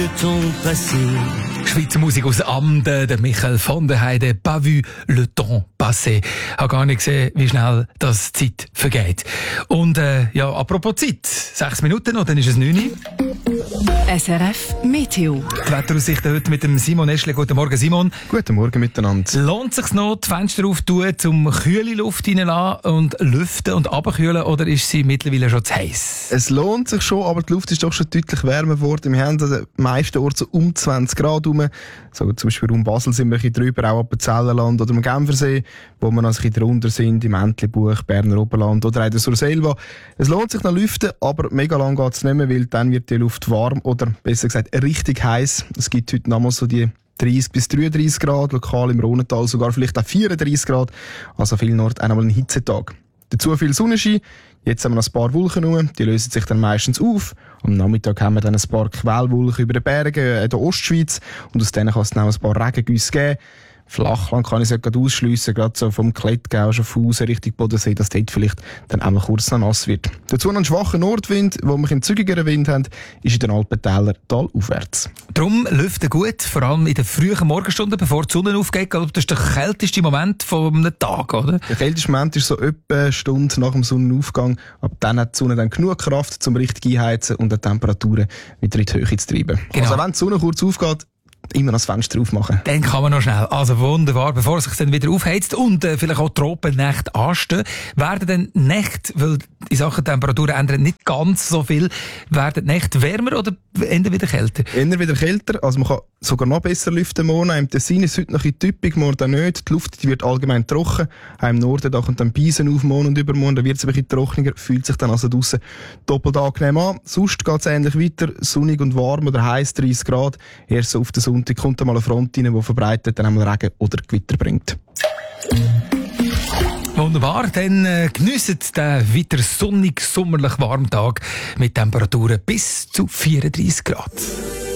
Schweizer Musik aus Amden, der Michael von der Heide, «Pas vu le temps passer». Ich habe gar nicht gesehen, wie schnell das Zeit vergeht. Und apropos Zeit, 6 Minuten noch, dann ist es 9 Uhr. SRF Meteo. Die Wetteraussichten heute mit dem Simon Eschle. Guten Morgen, Simon. Guten Morgen miteinander. Lohnt es sich noch, die Fenster aufzutun, um kühle Luft reinzulassen und lüften und runterkühlen, oder ist sie mittlerweile schon zu heiß? Es lohnt sich schon, aber die Luft ist doch schon deutlich wärmer geworden. Wir haben an den meisten Orten so um 20 Grad rum. So, zum Beispiel um Basel sind wir ein bisschen drüber, auch Appenzellerland oder am Genfersee, wo wir noch ein bisschen drunter sind, im Entlebuch, Berner Oberland oder auch der Surselva. Es lohnt sich noch lüften, aber mega lang geht es nicht mehr, weil dann wird die Luft warm oder besser gesagt richtig heiß. Es gibt heute noch mal so die 30 bis 33 Grad, lokal im Rhonental sogar vielleicht auch 34 Grad. Also vielen Orten einmal ein Hitzetag. Dazu viel Sonnenschein. Jetzt haben wir noch ein paar Wolken rum. Die lösen sich dann meistens auf. Am Nachmittag haben wir dann ein paar Quellwolken über den Bergen in der Ostschweiz. Und aus denen kann es dann auch ein paar Regengüsse geben. Flachland kann ich es gerade ausschliessen, gerade so vom Klettgau, Schaffhausen, Richtung Bodensee, dass dort vielleicht dann auch mal kurz noch nass wird. Dazu noch ein schwacher Nordwind, wo wir einen zügigeren Wind haben, ist in den Alpentäler talaufwärts. Darum lüften gut, vor allem in den frühen Morgenstunden, bevor die Sonne aufgeht. Das ist der kälteste Moment eines Tages, oder? Der kälteste Moment ist so etwa eine Stunde nach dem Sonnenaufgang. Ab dann hat die Sonne dann genug Kraft, um richtig einheizen und die Temperaturen wieder in die Höhe zu treiben. Genau. Also wenn die Sonne kurz aufgeht, immer das Fenster aufmachen. Dann kann man noch schnell. Also wunderbar, bevor es sich dann wieder aufheizt und vielleicht auch Tropennächte anstehen, werden dann Nächte, weil in Sachen Temperaturen ändern nicht ganz so viel, werden die Nächte wärmer oder eher wieder kälter? Eher wieder kälter, also man kann sogar noch besser lüften morgen. Im Tessin ist es heute noch ein bisschen typisch, morgen nicht. Die Luft die wird allgemein trocken. Auch im Norden da kommt dann Beisen auf, morgen und übermorgen, da wird es ein bisschen trockener, fühlt sich dann also draussen doppelt angenehm an. Sonst geht es ähnlich weiter, sonnig und warm oder heiß, 30 Grad. Erst so auf den Sonntag kommt dann mal eine Front rein, die verbreitet dann einmal Regen oder Gewitter bringt. Wunderbar, dann geniessen den weiter sonnig, sommerlich warmen Tag mit Temperaturen bis zu 34 Grad.